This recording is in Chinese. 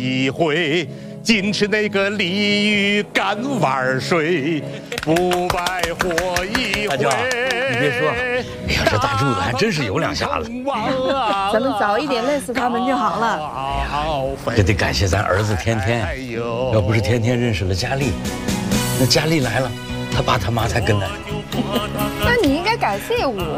一回。仅吃那个鲤鱼干碗水，不白活一回。 大舅，你别说，哎呀，这大柱子还真是有两下子。 咱们早一点累死他们就好了。 这得感谢咱儿子天天，要不是天天认识了佳丽，那佳丽来了，他爸他妈才跟来。 那你应该感谢我。